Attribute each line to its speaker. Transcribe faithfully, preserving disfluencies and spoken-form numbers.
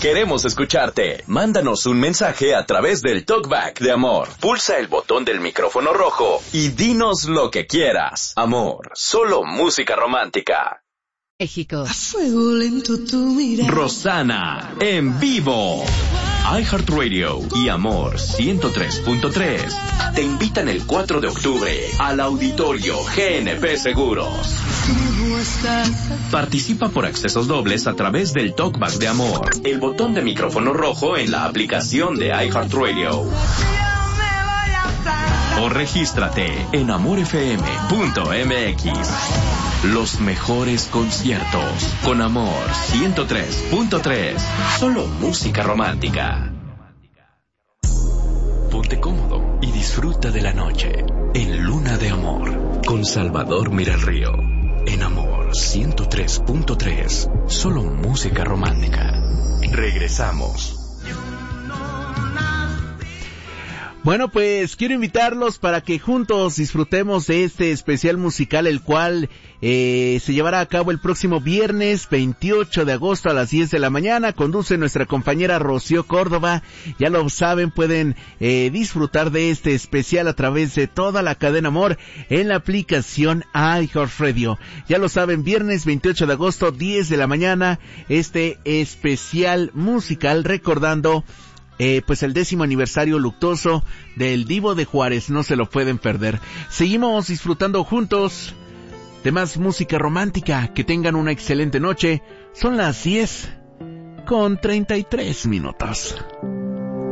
Speaker 1: Queremos escucharte. Mándanos un mensaje a través del Talkback de Amor. Pulsa el botón del micrófono rojo y dinos lo que quieras. Amor, solo música romántica.
Speaker 2: México.
Speaker 3: A fuego lento tu mirada.
Speaker 1: Rosana, en vivo. iHeartRadio y Amor ciento tres punto tres te invitan el cuatro de octubre al Auditorio G N P Seguros. Participa por accesos dobles a través del Talkback de Amor, el botón de micrófono rojo en la aplicación de iHeartRadio. O regístrate en amor f m punto m x. Los mejores conciertos con Amor ciento tres punto tres. Solo música romántica. Ponte cómodo y disfruta de la noche en Luna de Amor con Salvador Miralrío. En Amor ciento tres punto tres. Solo música romántica. Regresamos.
Speaker 4: Bueno, pues quiero invitarlos para que juntos disfrutemos de este especial musical, el cual eh, se llevará a cabo el próximo viernes veintiocho de agosto a las diez de la mañana. Conduce nuestra compañera Rocío Córdoba. Ya lo saben, pueden eh, disfrutar de este especial a través de toda la cadena Amor en la aplicación iHeartRadio. Ya lo saben, viernes veintiocho de agosto, diez de la mañana, este especial musical recordando Eh, pues el décimo aniversario luctuoso del Divo de Juárez. No se lo pueden perder. Seguimos disfrutando juntos de más música romántica. Que tengan una excelente noche. Son las diez con treinta y tres minutos.